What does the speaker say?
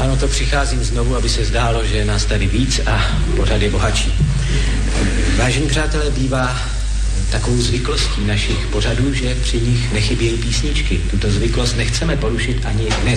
Ano, to přicházím znovu, aby se zdálo, že je nás tady víc a pořad je bohatší. Vážení přátelé, bývá takovou zvyklostí našich pořadů, že při nich nechybějí písničky. Tuto zvyklost nechceme porušit ani dnes.